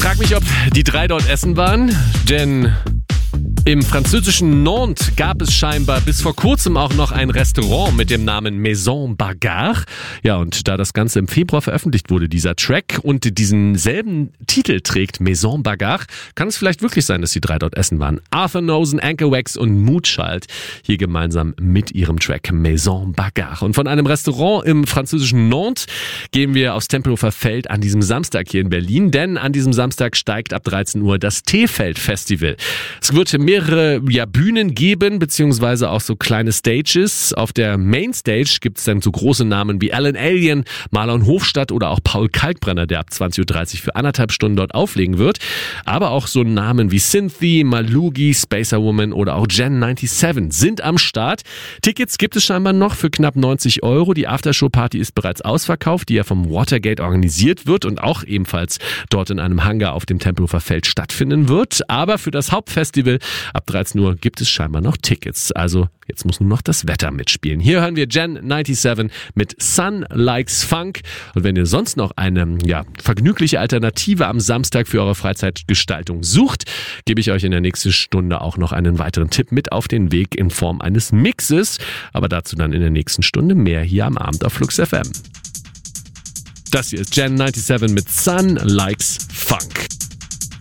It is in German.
frag mich, ob die drei dort essen waren, denn im französischen Nantes gab es scheinbar bis vor kurzem auch noch ein Restaurant mit dem Namen Maison Bagarre. Ja, und da das Ganze im Februar veröffentlicht wurde, dieser Track, und diesen selben Titel trägt, Maison Bagarre, kann es vielleicht wirklich sein, dass die drei dort essen waren. Arthur Nosen, Anchor Wax und Moodchild hier gemeinsam mit ihrem Track Maison Bagarre. Und von einem Restaurant im französischen Nantes gehen wir aufs Tempelhofer Feld an diesem Samstag hier in Berlin, denn an diesem Samstag steigt ab 13 Uhr das Teefeld Festival. Es wird mehrere Bühnen geben, beziehungsweise auch so kleine Stages. Auf der Mainstage gibt es dann so große Namen wie Alan Alien, Marlon Hofstadt oder auch Paul Kalkbrenner, der ab 20.30 Uhr für 1,5 Stunden dort auflegen wird. Aber auch so Namen wie Cynthia, Malugi, Spacer Woman oder auch Gen 97 sind am Start. Tickets gibt es scheinbar noch für knapp 90 €. Die Aftershow-Party ist bereits ausverkauft, die ja vom Watergate organisiert wird und auch ebenfalls dort in einem Hangar auf dem Tempelhofer Feld stattfinden wird. Aber für das Hauptfestival ab 13 Uhr gibt es scheinbar noch Tickets. Also jetzt muss nur noch das Wetter mitspielen. Hier hören wir Gen 97 mit Sun Likes Funk. Und wenn ihr sonst noch eine vergnügliche Alternative am Samstag für eure Freizeitgestaltung sucht, gebe ich euch in der nächsten Stunde auch noch einen weiteren Tipp mit auf den Weg in Form eines Mixes. Aber dazu dann in der nächsten Stunde mehr hier am Abend auf Flux FM. Das hier ist Gen 97 mit Sun Likes Funk.